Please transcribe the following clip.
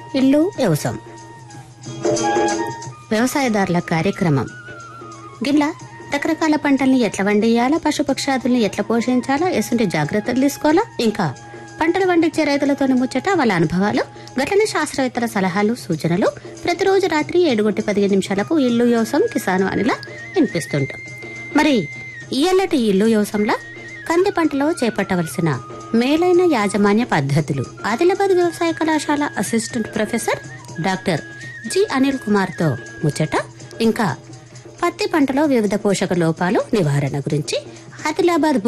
ఇల్లు వ్యవసాయం వ్యవసాయదారుల కార్యక్రమం గిట్లా రకరకాల పంటల్ని ఎట్లా వండియాలా, పశుపక్షాదుల్ని ఎట్లా పోషించాలా, ఎసుంటి జాగ్రత్తలు తీసుకోవాలా, ఇంకా పంటలు పండించే రైతులతోని ముచ్చట వాళ్ళ అనుభవాలు, గట్లనే శాస్త్రవేత్తల సలహాలు సూచనలు ప్రతిరోజు రాత్రి 7:15 ఇల్లు వ్యవసాయం కిసాను అనిలా వినిపిస్తుంటాం. మరి ఇయ్యల్లటి ఇల్లు వ్యవసాయంలా కంది పంటలో చేపట్టవలసిన మేలైన యాజమాన్య పద్ధతులు ఆదిలాబాద్ వ్యవసాయ కళాశాల assistant professor doctor G Anil Kumar తో ముచ్చట, ఇంకా పత్తి పంటలో వివిధ పోషక లోపాలు నివారణ గురించి ఆదిలాబాద్